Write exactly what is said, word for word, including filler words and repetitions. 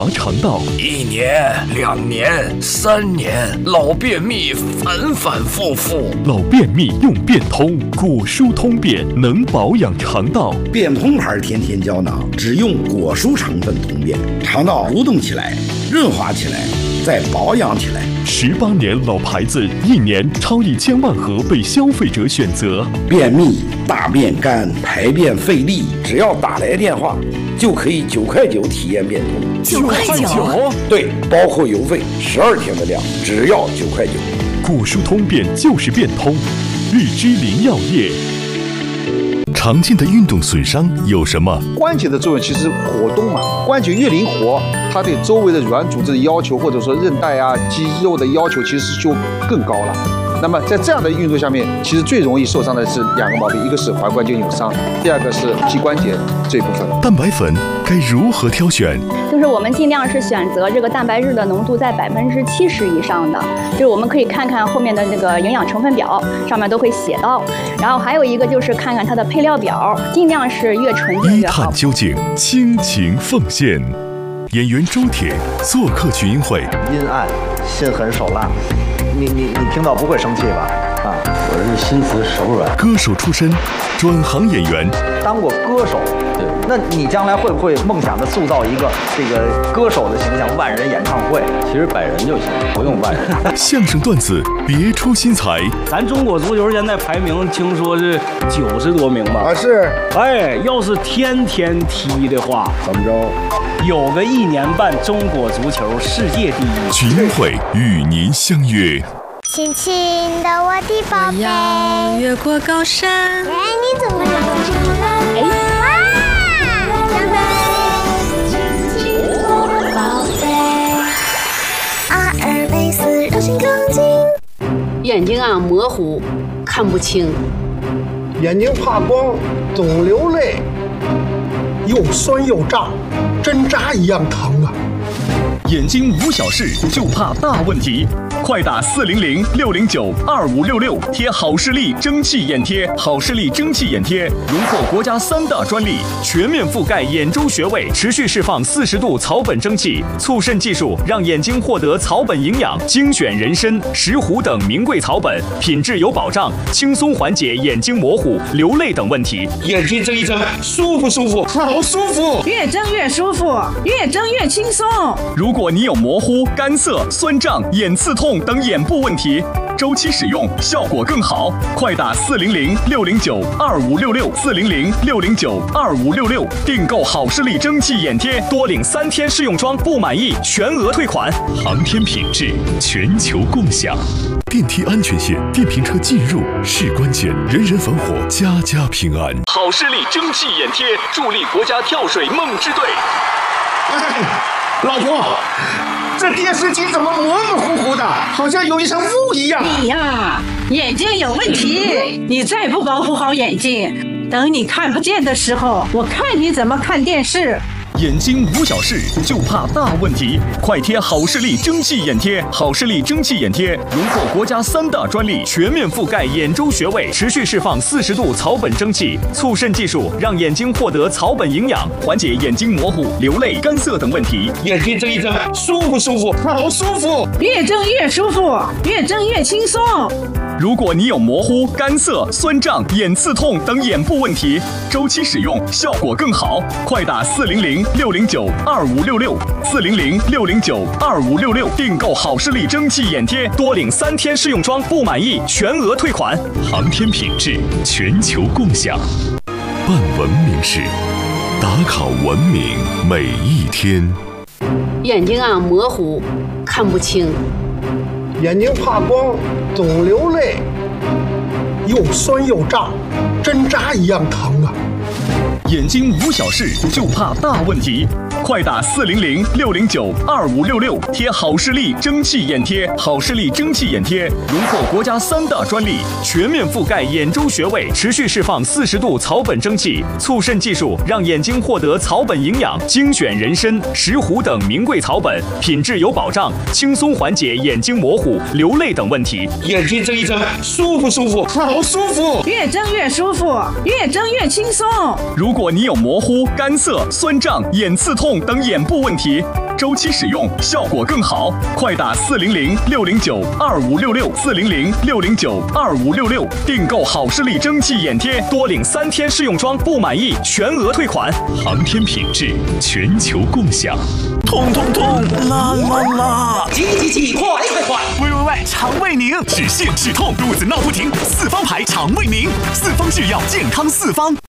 肠道， 一年、两年、三年，老便秘反反复复。 老便秘用便通，果蔬通便能保养肠道。 便通牌天天胶囊只用果蔬成分通便，肠道蠕动起来，润滑起来，再保养起来。 十八年老牌子，一年超一千万盒被消费者选择。 便秘、大便干、排便费力，只要打来电话，就可以九块九体验便通。 九块九？ 对，包括邮费，十二天的量，只要九块九。 果蔬通便就是便通，日之林药业。常见的运动损伤有什么？ 关节的作用其实活动嘛，关节越灵活，它对周围的软组织的要求，或者说韧带啊、肌肉的要求，其实就更高了。那么在这样的运动下面，其实最容易受伤的是两个毛病，一个是踝关节扭伤，第二个是膝关节这一部分。 蛋白粉该如何挑选？ 就是我们尽量是选择这个蛋白质的浓度在百分之七十以上的，就是我们可以看看后面的那个营养成分表，上面都会写到。然后还有一个就是看看它的配料表，尽量是越纯净越好。 一探究竟，倾情奉献。演员周铁做客群英会， 阴暗，心狠手辣，你你你听到不会生气吧？啊， 我是心慈手软。 歌手出身，转行演员， 当过歌手，对，那你将来会不会梦想着塑造一个这个歌手的形象？万人演唱会， 其实百人就行，不用万人。 相声段子别出心裁。 咱中国足球现在排名听说是九十多名吧？ 啊是。 哎，要是天天踢的话， 怎么着？ 有个一年半，中国足球世界第一。 群英会与您相约。 亲亲的我的宝贝， 要越过高山。 哎，你怎么了？哎，哇！宝贝，亲亲我的宝贝。阿尔卑斯柔性钢筋。 眼睛啊模糊，看不清。 眼睛怕光，总流泪，又酸又胀，针扎一样疼啊！ 眼睛无小事，就怕大问题。快打四零零六零九二五六六，贴好视力蒸汽眼贴。好视力蒸汽眼贴荣获国家三大专利，全面覆盖眼周穴位，持续释放四十度草本蒸汽，促渗技术让眼睛获得草本营养，精选人参、石斛等名贵草本，品质有保障，轻松缓解眼睛模糊、流泪等问题。 眼睛睁一睁，舒不舒服？好舒服， 越睁越舒服，越睁越轻松。 如果你有模糊、干涩、酸胀、眼刺痛等眼部问题，周期使用效果更好。快打四零零六零九二五六六四零零六零九二五六六，订购好视力蒸汽眼贴，多领三天试用装，不满意全额退款。航天品质，全球共享。电梯安全线，电瓶车进入是关键，人人防火，家家平安。好视力蒸汽眼贴，助力国家跳水梦之队。 哎，老婆，这电视机怎么模模糊糊的，好像有一层雾一样？ 你呀，眼睛有问题，你再不保护好眼睛，等你看不见的时候，我看你怎么看电视。 眼睛无小事，就怕大问题。快贴好视力蒸汽眼贴，好视力蒸汽眼贴荣获国家三大专利，全面覆盖眼周穴位，持续释放四十度草本蒸汽，促渗技术让眼睛获得草本营养，缓解眼睛模糊、流泪、干涩等问题。 眼睛睁一睁，舒不舒服？好舒服， 越睁越舒服，越睁越轻松。 如果你有模糊、干涩、酸胀、眼刺痛等眼部问题，周期使用效果更好。快打四零零六零九二五六六四零零六零九二五六六，订购好视力蒸汽眼贴，多领三天试用装，不满意全额退款。航天品质，全球共享。办文明事，打卡文明每一天。 眼睛啊模糊，看不清。 眼睛怕光，总流泪，又酸又胀，针扎一样疼啊！ 眼睛无小事，就怕大问题。快打四零零六零九二五六六，贴好视力蒸汽眼贴。好视力蒸汽眼贴荣获国家三大专利，全面覆盖眼周穴位，持续释放四十度草本蒸汽，促渗技术让眼睛获得草本营养，精选人参、石斛等名贵草本，品质有保障，轻松缓解眼睛模糊、流泪等问题。 眼睛睁一睁，舒不舒服？好舒服， 越睁越舒服，越睁越轻松。 如果你有模糊、干涩、酸胀、眼刺痛等眼部问题， 周期使用效果更好，快打四零零六零九二五六六四零零六零九二五六六订购好视力蒸汽眼贴， 多领三天试用装，不满意全额退款。 航天品质，全球共享。 痛痛痛，啦啦啦！ 急急急，快快快！ 喂喂喂，肠胃宁，止泻止痛，肚子闹不停，四方牌肠胃宁，四方制药，健康四方。